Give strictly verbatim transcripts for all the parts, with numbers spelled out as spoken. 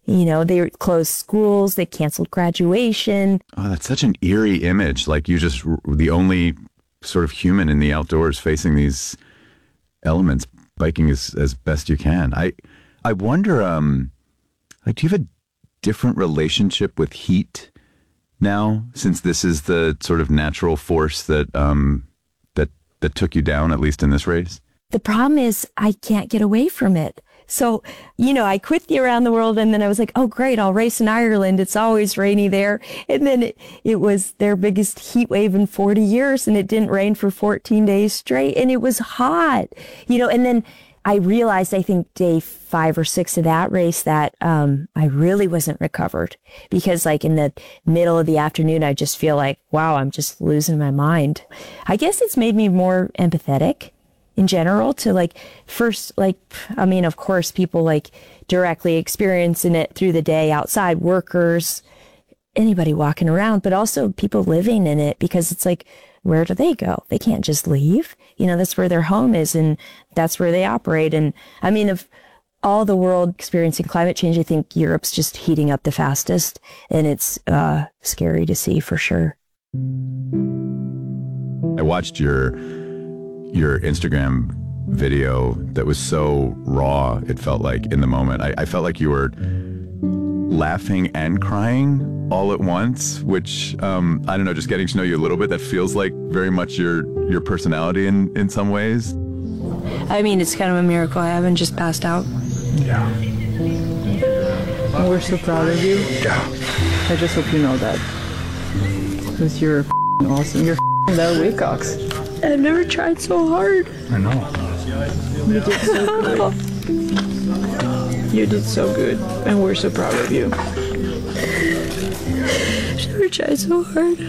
You know, they closed schools, they canceled graduation. Oh, that's such an eerie image. Like you just the only sort of human in the outdoors facing these elements, biking as, as best you can. I I wonder, um, like, do you have a different relationship with heat now, since this is the sort of natural force that um, that that took you down, at least in this race? The problem is I can't get away from it. So, you know, I quit the around the world and then I was like, oh, great, I'll race in Ireland. It's always rainy there. And then it, it was their biggest heat wave in forty years and it didn't rain for fourteen days straight. And it was hot, you know, and then I realized, I think day five or six of that race that um, I really wasn't recovered because like in the middle of the afternoon, I just feel like, wow, I'm just losing my mind. I guess it's made me more empathetic in general to like first, like, I mean, of course, people like directly experiencing it through the day outside, workers, anybody walking around, but also people living in it because it's like, where do they go? They can't just leave. You know, that's where their home is and that's where they operate. And I mean, of all the world experiencing climate change, I think Europe's just heating up the fastest and it's uh, scary to see for sure. I watched your your Instagram video that was so raw, it felt like in the moment. I, I felt like you were laughing and crying all at once, which, um, I don't know, just getting to know you a little bit, that feels like very much your, your personality in, in some ways. I mean, it's kind of a miracle I haven't just passed out. Yeah. We're so proud of you. Yeah. I just hope you know that. Because you're awesome. You're that Wilcox. I've never tried so hard. I know. You did so good. You did so good, and we're so proud of you. I've never tried so hard.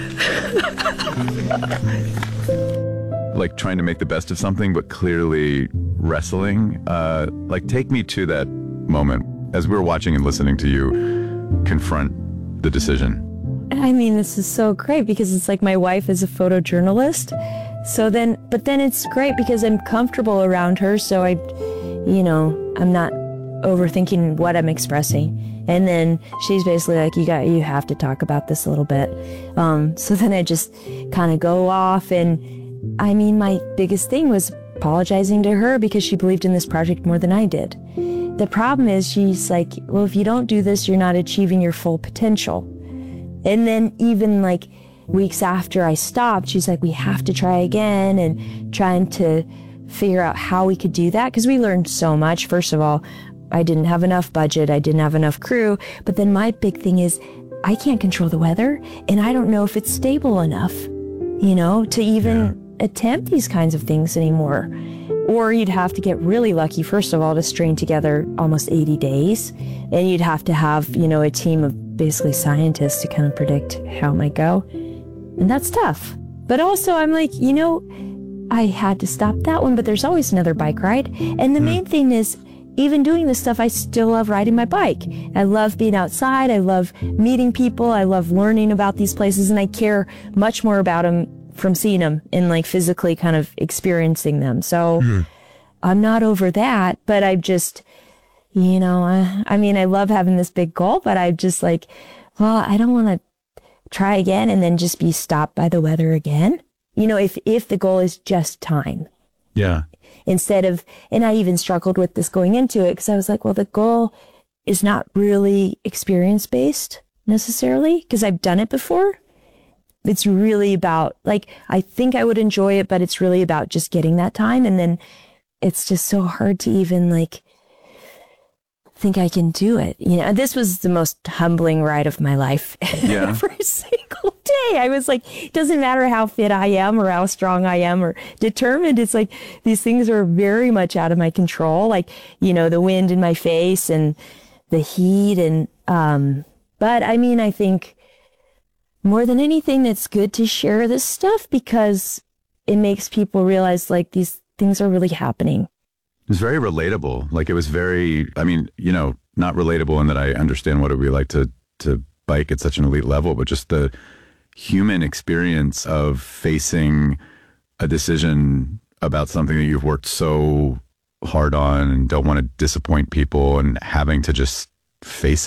Like trying to make the best of something, but clearly wrestling. Uh, like take me to that moment as we were watching and listening to you confront the decision. I mean, this is so great because it's like my wife is a photojournalist. So then, but then it's great because I'm comfortable around her. So I, you know, I'm not overthinking what I'm expressing. And then she's basically like, you got, you have to talk about this a little bit. Um, so then I just kind of go off. And I mean, my biggest thing was apologizing to her because she believed in this project more than I did. The problem is she's like, well, if you don't do this, you're not achieving your full potential. And then even like weeks after I stopped, she's like, we have to try again, and trying to figure out how we could do that. Cause we learned so much. First of all, I didn't have enough budget. I didn't have enough crew. But then my big thing is I can't control the weather and I don't know if it's stable enough, you know, to even yeah. attempt these kinds of things anymore. Or you'd have to get really lucky, first of all, to string together almost eighty days. And you'd have to have, you know, a team of basically scientists to kind of predict how it might go. And that's tough. But also I'm like, you know, I had to stop that one, but there's always another bike ride. And the main thing is, even doing this stuff, I still love riding my bike. I love being outside. I love meeting people. I love learning about these places. And I care much more about them from seeing them and like physically kind of experiencing them. So mm-hmm. I'm not over that, but I just, you know, I, I mean, I love having this big goal, but I just like, well, I don't want to try again and then just be stopped by the weather again. You know, if, if the goal is just time. Yeah. Instead of, and I even struggled with this going into it because I was like, well, the goal is not really experience based necessarily because I've done it before. It's really about like, I think I would enjoy it, but it's really about just getting that time. And then it's just so hard to even like think I can do it. You know, this was the most humbling ride of my life. Yeah. Every single day. I was like, it doesn't matter how fit I am or how strong I am or determined. It's like these things are very much out of my control. Like, you know, the wind in my face and the heat and, um, but I mean, I think more than anything, it's good to share this stuff because it makes people realize like these things are really happening. It was very relatable. Like it was very, I mean, you know, not relatable in that I understand what it would be like to, to bike at such an elite level, but just the human experience of facing a decision about something that you've worked so hard on and don't want to disappoint people and having to just face